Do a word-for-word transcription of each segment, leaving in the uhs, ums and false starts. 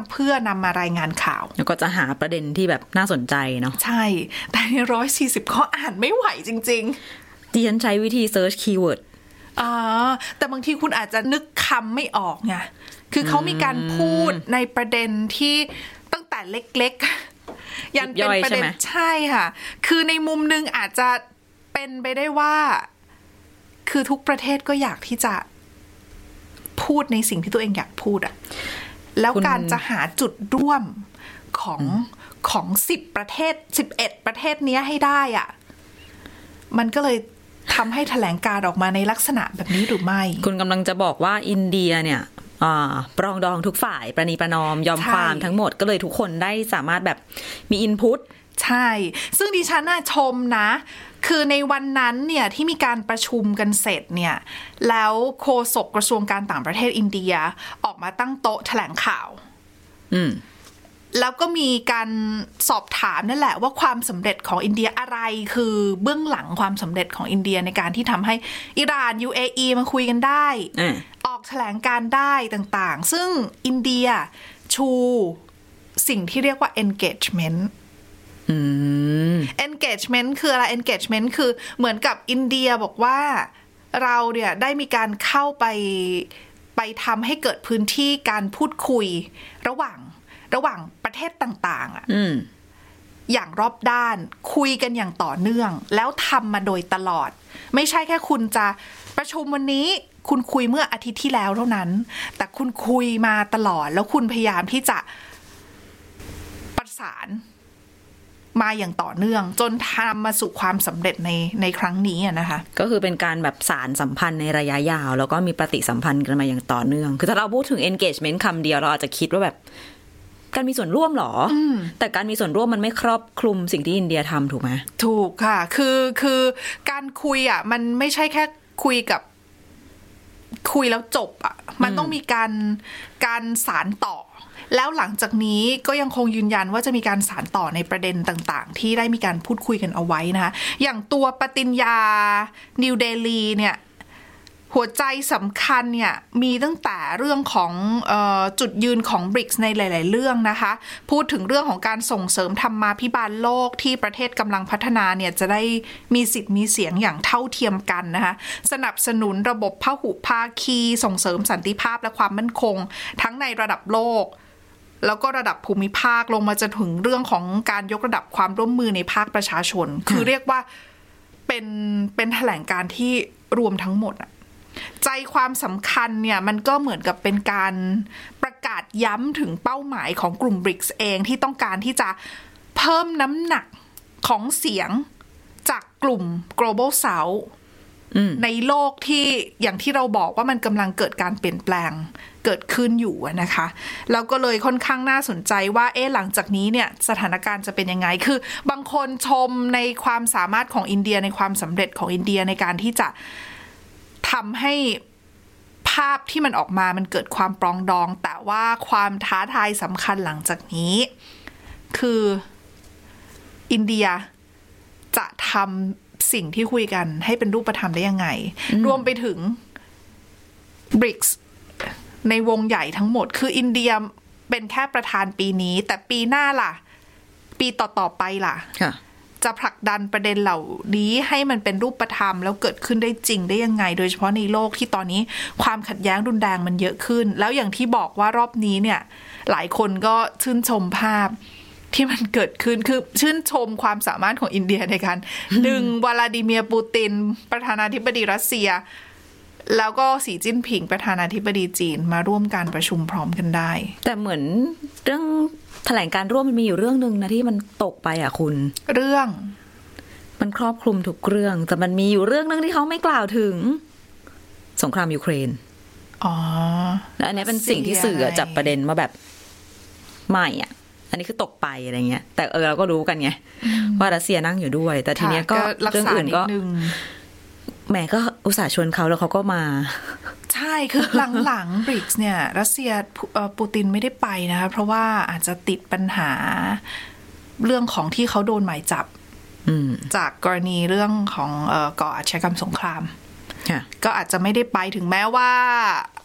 เพื่อนำมารายงานข่าวแล้วก็จะหาประเด็นที่แบบน่าสนใจเนาะใช่แต่ในหนึ่งร้อยสี่สิบข้ออ่านไม่ไหวจริงๆดิฉันใช้วิธีเซิร์ชคีย์เวิร์ดอ่าแต่บางทีคุณอาจจะนึกคำไม่ออกไงคือเขามีการพูดในประเด็นที่ตั้งแต่เล็กๆยันเป็นประเด็นใช่ค่ะคือในมุมนึงอาจจะเป็นไปได้ว่าคือทุกประเทศก็อยากที่จะพูดในสิ่งที่ตัวเองอยากพูดอะแล้วการจะหาจุดร่วมของของสิบประเทศสิบเอ็ดประเทศนี้ให้ได้อะมันก็เลยทำให้แถลงการออกมาในลักษณะแบบนี้หรือไม่คุณกำลังจะบอกว่าอินเดียเนี่ยปรองดองทุกฝ่ายประนีประนอมยอมความทั้งหมดก็เลยทุกคนได้สามารถแบบมีอินพุตใช่ซึ่งดิฉันน่าชมนะคือในวันนั้นเนี่ยที่มีการประชุมกันเสร็จเนี่ยแล้วโฆษกกระทรวงการต่างประเทศอินเดียออกมาตั้งโต๊ะแถลงข่าวอืมแล้วก็มีการสอบถามนั่นแหละว่าความสำเร็จของอินเดียอะไรคือเบื้องหลังความสำเร็จของอินเดียในการที่ทำให้อิหร่าน ยู เอ อี มาคุยกันได้ออกแถลงการได้ต่างๆซึ่งอินเดียชูสิ่งที่เรียกว่า engagement engagement คืออะไร engagement คือเหมือนกับอินเดียบอกว่าเราเนี่ยได้มีการเข้าไปไปทำให้เกิดพื้นที่การพูดคุยระหว่างระหว่างประเทศต่างๆอ่ะอย่างรอบด้านคุยกันอย่างต่อเนื่องแล้วทำมาโดยตลอดไม่ใช่แค่คุณจะประชุมวันนี้คุณคุยเมื่ออาทิตย์ที่แล้วเท่านั้นแต่คุณคุยมาตลอดแล้วคุณพยายามที่จะประสานมาอย่างต่อเนื่องจนทำมาสู่ความสำเร็จในในครั้งนี้นะคะก็คือเป็นการแบบสารสัมพันธ์ในระยะยาวแล้วก็มีปฏิสัมพันธ์กันมาอย่างต่อเนื่องคือถ้าเราพูดถึง engagement คำเดียวเราอาจจะคิดว่าแบบการมีส่วนร่วมหรอแต่การมีส่วนร่วมมันไม่ครอบคลุมสิ่งที่อินเดียทำถูกไหมถูกค่ะคือคือการคุยอ่ะมันไม่ใช่แค่คุยกับคุยแล้วจบอ่ะมันต้องมีการการสานต่อแล้วหลังจากนี้ก็ยังคงยืนยันว่าจะมีการสานต่อในประเด็นต่างๆที่ได้มีการพูดคุยกันเอาไว้นะคะอย่างตัวปฏิญญานิวเดลีเนี่ยหัวใจสำคัญเนี่ยมีตั้งแต่เรื่องของเอ่อจุดยืนของ บริกส์ ในหลายๆเรื่องนะคะพูดถึงเรื่องของการส่งเสริมธรรมาภิบาลโลกที่ประเทศกำลังพัฒนาเนี่ยจะได้มีสิทธิ์มีเสียงอย่างเท่าเทียมกันนะคะสนับสนุนระบบพหุภาคีส่งเสริมสันติภาพและความมั่นคงทั้งในระดับโลกแล้วก็ระดับภูมิภาคลงมาจนถึงเรื่องของการยกระดับความร่วมมือในภาคประชาชนคือเรียกว่าเป็นเป็นแถลงการที่รวมทั้งหมดอะใจความสำคัญเนี่ยมันก็เหมือนกับเป็นการประกาศย้ำถึงเป้าหมายของกลุ่ม บริกส์ เองที่ต้องการที่จะเพิ่มน้ำหนักของเสียงจากกลุ่ม global south ในโลกที่อย่างที่เราบอกว่ามันกำลังเกิดการเปลี่ยนแปลงเกิดขึ้นอยู่นะคะแล้วก็เลยค่อนข้างน่าสนใจว่าเอ๊ะหลังจากนี้เนี่ยสถานการณ์จะเป็นยังไงคือบางคนชมในความสามารถของอินเดียในความสำเร็จของอินเดียในการที่จะทำให้ภาพที่มันออกมามันเกิดความปรองดองแต่ว่าความท้าทายสำคัญหลังจากนี้คืออินเดียจะทำสิ่งที่คุยกันให้เป็นรูปธรรมได้ยังไงรวมไปถึง บริกส์ ในวงใหญ่ทั้งหมดคืออินเดียเป็นแค่ประธานปีนี้แต่ปีหน้าล่ะปีต่อๆไปล่ะจะผลักดันประเด็นเหล่านี้ให้มันเป็นรูปธรรมแล้วเกิดขึ้นได้จริงได้ยังไงโดยเฉพาะในโลกที่ตอนนี้ความขัดแย้งรุนแรงมันเยอะขึ้นแล้วอย่างที่บอกว่ารอบนี้เนี่ยหลายคนก็ชื่นชมภาพที่มันเกิดขึ้นคือชื่นชมความสามารถของอินเดียในการดึงวลาดิเมียร์ปูตินประธานาธิบดีรัสเซียแล้วก็สีจิ้นผิงประธานาธิบดีจีนมาร่วมการประชุมพร้อมกันได้แต่เหมือนเรื่องแถลงการร่วมมันมีอยู่เรื่องนึงนะที่มันตกไปอ่ะคุณเรื่องมันครอบคลุมทุกเรื่องแต่มันมีอยู่เรื่องนึงที่เขาไม่กล่าวถึงสงครามยูเครนอ๋อแล้วอันนี้เป็นสิ่งที่สื่อจับประเด็นมาแบบใหม่อ่ะอันนี้คือตกไปอะไรเงี้ยแต่เออเราก็รู้กันไงว่ารัสเซียนั่งอยู่ด้วยแต่ทีเนี้ยก็เรื่องอื่นก็แหมก็อุตส่าห์ชวนเขาแล้วเขาก็มาใช่คือหลังๆ บริกส์ เนี่ยรัสเซียปูตินไม่ได้ไปนะคะเพราะว่าอาจจะติดปัญหาเรื่องของที่เขาโดนหมายจับจากกรณีเรื่องของก่ออาชญากรรมสงครามก็อาจจะไม่ได้ไปถึงแม้ว่า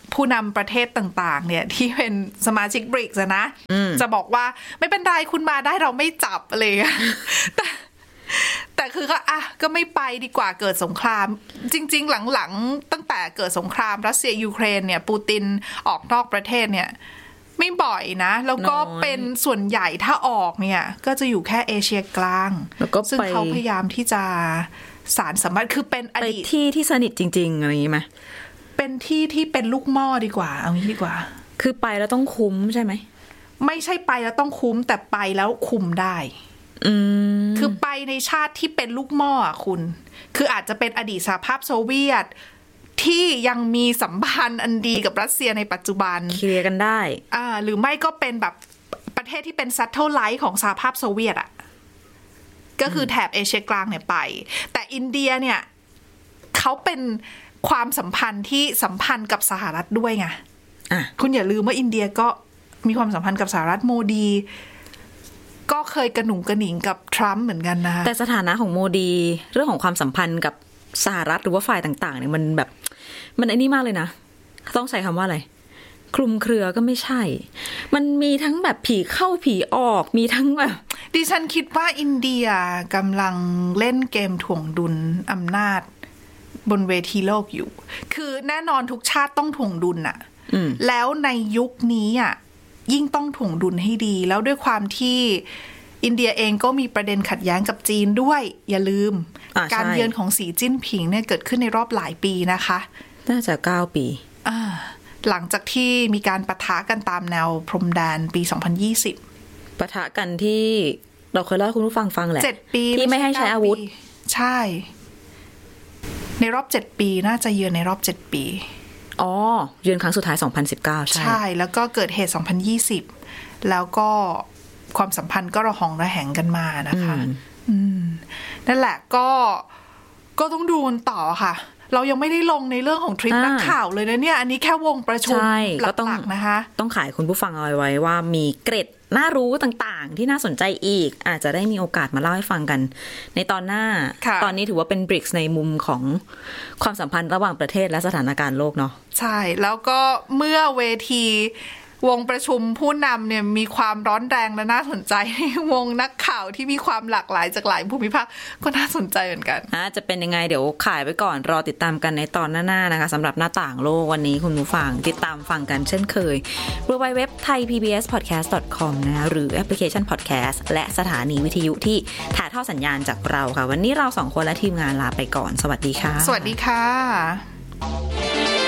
ผู้นำประเทศต่างๆเนี่ยที่เป็นสมาชิกบริกส์นะจะบอกว่าไม่เป็นไรคุณมาได้เราไม่จับอะไรอย่างเงี้ยแต่แต่คือก็อ่ะก็ไม่ไปดีกว่าเกิดสงครามจริงๆหลังๆตั้งแต่เกิดสงครามรัสเซียยูเครนเนี่ยปูตินออกนอกประเทศเนี่ยไม่บ่อยนะแล้วก็เป็นส่วนใหญ่ถ้าออกเนี่ยก็จะอยู่แค่เอเชียกลางซึ่งเขาพยายามที่จะสารสัมพันธ์คือเป็นอดีตที่ที่สนิทจริงๆอะไรอย่างนี้ไหมเป็นที่ที่เป็นลูกหม้อดีกว่าเอางี้ดีกว่าคือไปแล้วต้องคุ้มใช่ไหมไม่ใช่ไปแล้วต้องคุ้มแต่ไปแล้วคุมได้คือไปในชาติที่เป็นลูกหม้อคุณคืออาจจะเป็นอดีตสหภาพโซเวียตที่ยังมีสัมพันธ์อันดีกับรัสเซียในปัจจุบันเคลียร์กันได้อ่าหรือไม่ก็เป็นแบบประเทศที่เป็นซัตเทิลไลท์ของสหภาพโซเวียตอ่ะก็คือแถบเอเชียกลางเนี่ยไปแต่อินเดียเนี่ยเขาเป็นความสัมพันธ์ที่สัมพันธ์กับสหรัฐด้วยไงคุณอย่าลืมว่าอินเดียก็มีความสัมพันธ์กับสหรัฐโมดีก็เคยกระหนุงกระหนิงกับทรัมป์เหมือนกันนะแต่สถานะของโมดีเรื่องของความสัมพันธ์กับสหรัฐหรือว่าฝ่ายต่างๆเนี่ยมันแบบมันไอ้นี่มากเลยนะต้องใช้คำว่าอะไรคลุมเครือก็ไม่ใช่มันมีทั้งแบบผีเข้าผีออกมีทั้งแบบดิฉันคิดว่าอินเดียกำลังเล่นเกมถ่วงดุลอำนาจบนเวทีโลกอยู่คือแน่นอนทุกชาติต้องถ่วงดุลน่ะแล้วในยุคนี้อ่ะยิ่งต้องถ่วงดุลให้ดีแล้วด้วยความที่อินเดียเองก็มีประเด็นขัดแย้งกับจีนด้วยอย่าลืมการเยือนของสีจิ้นผิงเนี่ยเกิดขึ้นในรอบหลายปีนะคะน่าจะเก้าปีหลังจากที่มีการปะทะกันตามแนวพรมแดนปีสองพันยี่สิบปะทะกันที่เราเคยเล่าให้คุณผู้ฟังฟังแหละเจ็ดปีที่ไม่ให้ใช้อาวุธใช่ในรอบเจ็ดปีน่าจะเยือนในรอบเจ็ดปีอ๋อเยือนครั้งสุดท้ายสองพันสิบเก้าใช่ใช่แล้วก็เกิดเหตุสองพันยี่สิบแล้วก็ความสัมพันธ์ก็ระหองระแหงกันมานะคะอืมนั่นแหละก็ก็ต้องดูกันต่อค่ะเรายังไม่ได้ลงในเรื่องของทริปนักข่าวเลยนะเนี่ยอันนี้แค่วงประชุมหลักๆนะคะต้องขายคุณผู้ฟังเอาไว้ว่ามีเกร็ดน่ารู้ต่างๆที่น่าสนใจอีกอาจจะได้มีโอกาสมาเล่าให้ฟังกันในตอนหน้าตอนนี้ถือว่าเป็นบริกส์ในมุมของความสัมพันธ์ระหว่างประเทศและสถานการณ์โลกเนาะใช่แล้วก็เมื่อเวทีวงประชุมผู้นำเนี่ยมีความร้อนแรงและน่าสนใจวงนักข่าวที่มีความหลากหลายจากหลายภูมิภาคก็น่าสนใจเหมือนกันอ่ะจะเป็นยังไงเดี๋ยวขายไว้ก่อนรอติดตามกันในตอนหน้าๆนะคะสำหรับหน้าต่างโลกวันนี้คุณผู้ฟังติดตามฟังกันเช่นเคยดับเบิลยู ดับเบิลยู ดับเบิลยู ดอท ไทย พี บี เอส พอดแคสต์ ดอท คอม นะคะหรือแอปพลิเคชัน Podcast และสถานีวิทยุที่ถ่ายทอดสัญญาณจากเราค่ะวันนี้เราสองคนและทีมงานลาไปก่อนสวัสดีค่ะสวัสดีค่ะ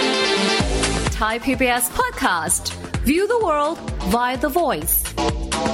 Thai พี บี เอส Podcast View the world via the voice